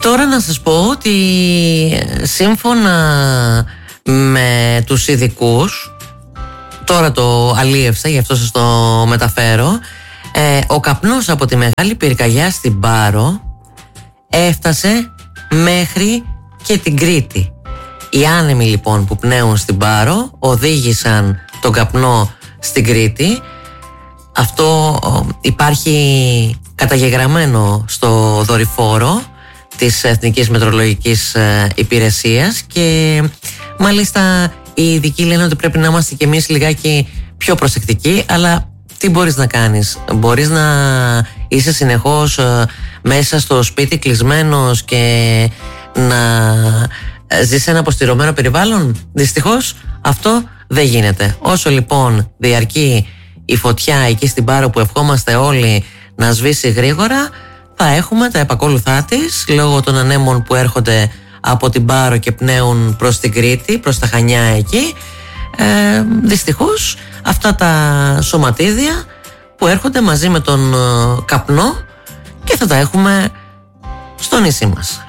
Τώρα να σας πω ότι σύμφωνα με τους ειδικούς, τώρα το αλίευσα, γι' αυτό σας το μεταφέρω, ο καπνός από τη μεγάλη πυρκαγιά στην Πάρο έφτασε μέχρι και την Κρήτη. Οι άνεμοι λοιπόν που πνέουν στην Πάρο οδήγησαν τον καπνό στην Κρήτη. Αυτό υπάρχει καταγεγραμμένο στο δορυφόρο της Εθνικής Μετεωρολογικής Υπηρεσίας και μάλιστα οι ειδικοί λένε ότι πρέπει να είμαστε κι εμείς λιγάκι πιο προσεκτικοί, αλλά τι μπορείς να κάνεις? Μπορείς να είσαι συνεχώς μέσα στο σπίτι κλεισμένος και να ζεις σε ένα αποστηρωμένο περιβάλλον? Δυστυχώς αυτό δεν γίνεται. Όσο λοιπόν διαρκεί η φωτιά εκεί στην Πάρο, που ευχόμαστε όλοι να σβήσει γρήγορα, θα έχουμε τα επακόλουθά της λόγω των ανέμων που έρχονται από την Πάρο και πνέουν προς την Κρήτη, προς τα Χανιά εκεί. Δυστυχώς αυτά τα σωματίδια που έρχονται μαζί με τον καπνό και θα τα έχουμε στο νησί μας.